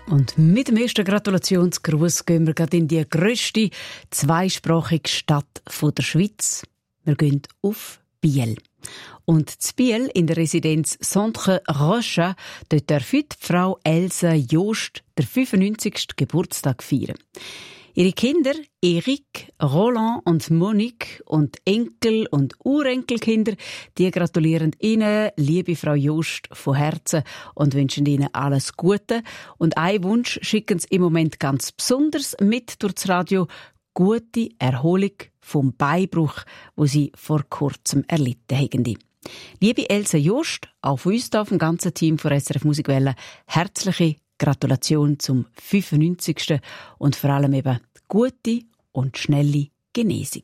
Und mit dem ersten Gratulationsgruß gehen wir gerade in die grösste zweisprachige Stadt der Schweiz. Wir gehen auf Biel. Und zu Biel in der Residenz Centre Rocha, dort darf heute Frau Elsa Joost den 95. Geburtstag feiern. Ihre Kinder, Eric, Roland und Monique und Enkel- und Urenkelkinder, die gratulieren Ihnen, liebe Frau Joost, von Herzen und wünschen Ihnen alles Gute. Und einen Wunsch schicken Sie im Moment ganz besonders mit durchs Radio: gute Erholung vom Beinbruch, wo Sie vor kurzem erlitten haben. Liebe Elsa Joost, auch von uns hier, vom ganzen Team von SRF Musikwelle, herzliche Gratulation zum 95. und vor allem eben gute und schnelle Genesung.